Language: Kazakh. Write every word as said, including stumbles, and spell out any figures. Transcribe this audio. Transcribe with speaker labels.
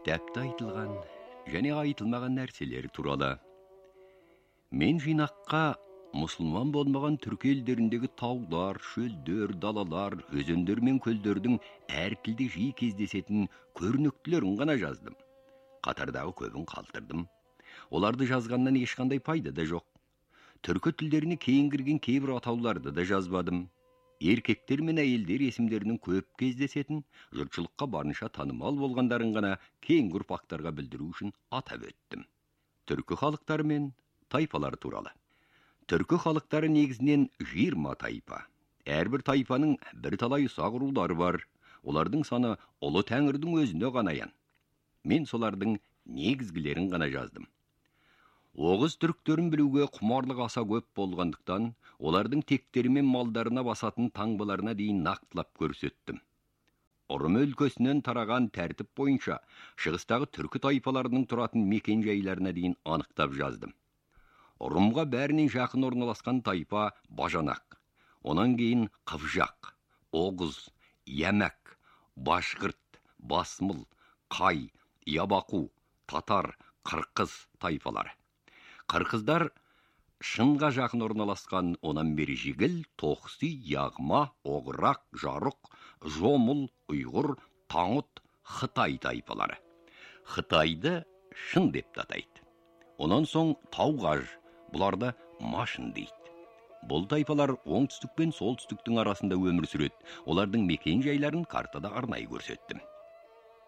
Speaker 1: кітапта айтылған және айтылмаған нәрселер туралы. Мен жинаққа мұсылман болмаған түркі елдеріндегі таулар, шөлдер, далалар, өзендер мен көлдердің әртілді жиі кездесетін көрнектілерін ғана жаздым. Қатардағы көбін қалдырдым. Оларды жазғаннан ешқандай пайда да жоқ. Түркі тілдеріне кейін кірген кейбір атауларды да жазбадым. Еркектер мен әйелдер есімдерінің көп кездесетін, жұртшылыққа барынша танымал болғандарын ғана кейінгі ұрпақтарға білдіру үшін атап өттім. Түркі халықтары мен тайпалар туралы. Түркі халықтары негізінен жиырма тайпа. Әрбір тайпаның бір талай ұсақ рулары бар. Олардың саны ұлы Тәңірдің өзіне ғана аян. Мен солардың негізгілерін ғана жаздым. Оғыз түріктерін білуге құмарлық аса көп болғандықтан, олардың тектері мен малдарына басатын таңбаларына дейін нақтылап көрсеттім. Ұрым өлкесінен тараған тәртіп бойынша шығыстағы түркі тайпаларының тұратын мекен жайларына дейін анықтап жаздым. Ұрымға бәрінен жақын орналасқан тайпа Бажанақ, онан кейін Қыпшақ, Оғыз, Ямәк, Башқұрт, Басмыл, Қай, Ябақу, Татар, Қырқыз тайпалары. Қырқыздар шынға жақын орналасқан, онан бері Жигіл, Тоқси, Яғма, Оғырақ, Жарық, Жомыл, Ұйғыр, Таңұт, Қытай тайпалары. Қытайды шын деп атайды. Онан соң Тауғаж, бұларды Машын дейді. Бұл тайпалар оңтүстік пен солтүстіктің арасында өмір сүреді. Олардың мекен жайларын картада арнайы көрсеттім.